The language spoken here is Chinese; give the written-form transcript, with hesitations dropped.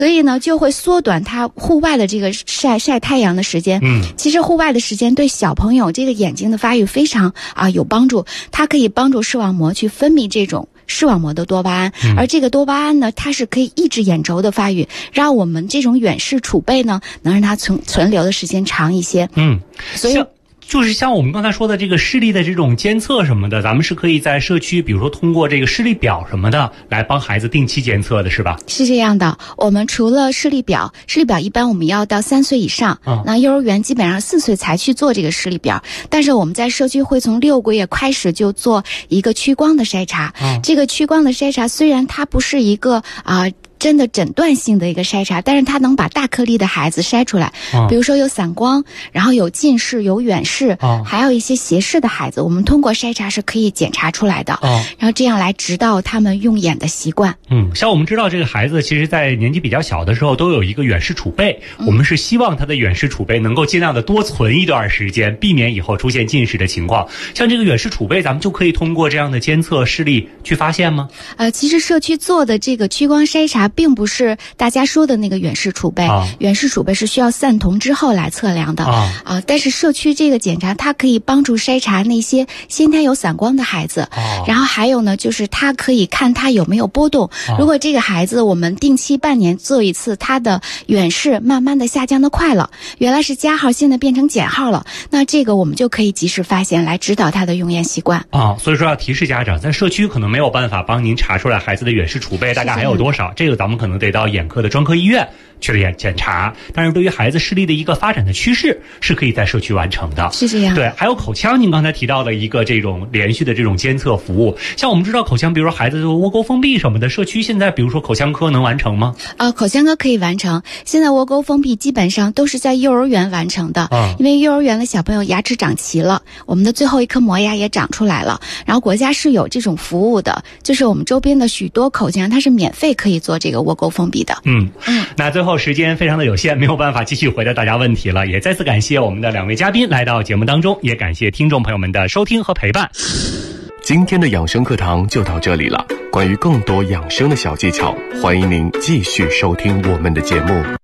所以呢就会缩短它户外的这个晒太阳的时间。其实户外的时间对小朋友这个眼睛的发育非常有帮助，它可以帮助视网膜去分泌这种视网膜的多巴胺，而这个多巴胺呢，它是可以抑制眼轴的发育，让我们这种远视储备呢，能让它存留的时间长一些。所以就是像我们刚才说的这个视力的这种监测什么的，咱们是可以在社区，比如说通过这个视力表什么的来帮孩子定期监测的，是吧？ 是这样的，我们除了视力表一般我们要到3岁以上，那幼儿园基本上4岁才去做这个视力表，但是我们在社区会从6个月开始就做一个屈光的筛查。这个屈光的筛查虽然它不是一个真的诊断性的一个筛查，但是它能把大颗粒的孩子筛出来，比如说有散光，然后有近视，有远视，还有一些斜视的孩子，我们通过筛查是可以检查出来的，然后这样来指导他们用眼的习惯。 像我们知道这个孩子其实在年纪比较小的时候都有一个远视储备，我们是希望他的远视储备能够尽量的多存一段时间，避免以后出现近视的情况。像这个远视储备咱们就可以通过这样的监测视力去发现吗？ 其实社区做的这个屈光筛查并不是大家说的那个远视储备，远视储备是需要散瞳之后来测量的但是社区这个检查它可以帮助筛查那些先天有散光的孩子，然后还有呢就是它可以看他有没有波动，如果这个孩子我们定期半年做一次，他的远视慢慢的下降的快了，原来是加号现在变成减号了，那这个我们就可以及时发现，来指导他的用眼习惯所以说要提示家长，在社区可能没有办法帮您查出来孩子的远视储备大概还有多少，这个咱们可能得到眼科的专科医院去检查，但是对于孩子视力的一个发展的趋势是可以在社区完成的。 是这样。 对，还有口腔，您刚才提到的一个这种连续的这种监测服务，像我们知道口腔，比如说孩子的窝沟封闭什么的，社区现在比如说口腔科能完成吗？ 口腔科可以完成，现在窝沟封闭基本上都是在幼儿园完成的，因为幼儿园的小朋友牙齿长齐了，我们的最后一颗磨牙也长出来了，然后国家是有这种服务的，就是我们周边的许多口腔它是免费可以做这个窝沟封闭的。 那最后时间非常的有限，没有办法继续回答大家问题了，也再次感谢我们的2位嘉宾来到节目当中，也感谢听众朋友们的收听和陪伴。 今天的养生课堂就到这里了，关于更多养生的小技巧，欢迎您继续收听我们的节目。